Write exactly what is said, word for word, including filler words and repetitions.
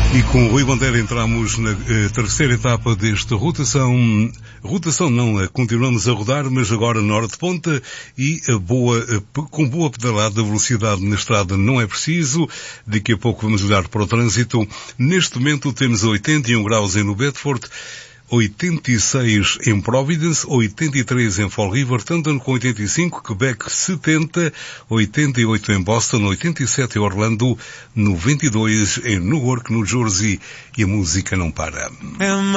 E com o Rui Bandeira entramos na eh, terceira etapa desta rotação. Rotação não, eh, continuamos a rodar, mas agora na hora de ponta e a boa, eh, com boa pedalada, velocidade na estrada não é preciso. Daqui a pouco vamos olhar para o trânsito. Neste momento temos oitenta e um graus em New Bedford, oitenta e seis em Providence, oitenta e três em Fall River, Taunton com oitenta e cinco, Quebec setenta, oitenta e oito em Boston, oitenta e sete em Orlando, noventa e dois em Newark, New Jersey, e a música não para.